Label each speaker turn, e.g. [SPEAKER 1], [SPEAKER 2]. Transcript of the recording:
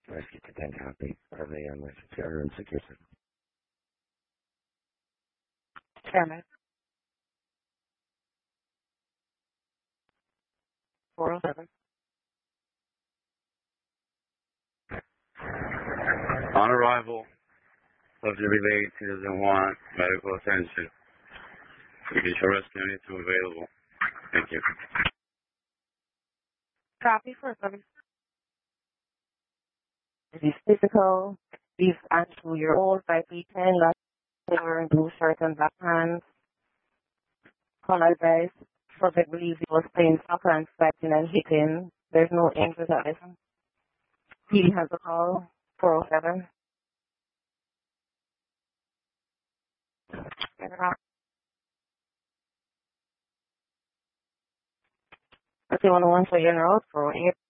[SPEAKER 1] Rescue to 10 copy. Are they on my secure and secure system?
[SPEAKER 2] Chairman. 407.
[SPEAKER 3] On arrival, subject relates he doesn't want medical attention. You can show rescue anything available. Thank you.
[SPEAKER 2] Copy 407. This is physical. Beef and 2-year-old, 5'10", wearing blue shirt and black pants. Color guys. Subject believes he was playing soccer and fighting and hitting. There's no injuries at this. PD has a call. 407. Okay, 101 for your note, 408.